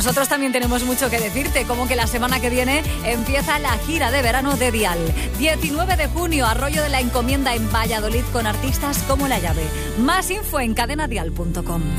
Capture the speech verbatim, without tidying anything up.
nosotros también tenemos mucho que decirte, como que la semana que viene empieza la gira de verano de Dial. diecinueve de junio, Arroyo de la Encomienda en Valladolid con artistas como La Llave. Más info en cadena dial punto com.